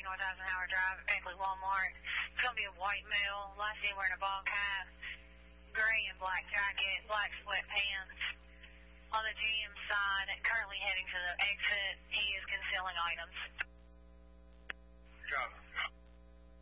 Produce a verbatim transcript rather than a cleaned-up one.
North Eisenhower Drive at Beckley Walmart. It's going to be a white male, last seen wearing a ball cap, gray and black jacket, black sweatpants. On the G M side, currently heading to the exit, he is concealing items. Copy.